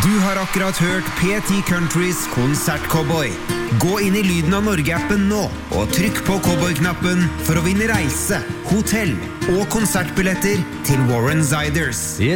Du har akkurat hørt P10 Countries Konsertcowboy. Gå inn i Lyden av Norge-appen nå, og trykk på cowboy-knappen for å vinne reise, hotell og konsertbilletter til Warren Ziders.